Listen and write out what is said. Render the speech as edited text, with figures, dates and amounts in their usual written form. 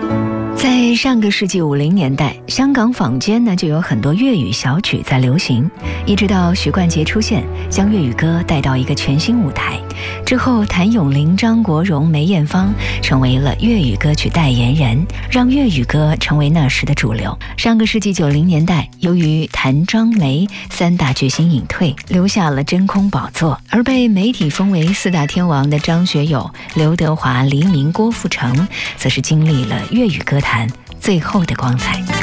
在上个世纪50年代，香港坊间呢就有很多粤语小曲在流行，一直到许冠杰出现，将粤语歌带到一个全新舞台。之后，谭咏麟、张国荣、梅艳芳成为了粤语歌曲代言人，让粤语歌成为那时的主流。上个世纪90年代，由于谭、张、梅三大巨星隐退，留下了真空宝座，而被媒体封为四大天王的张学友、刘德华、黎明、郭富城，则是经历了粤语歌坛最后的光彩。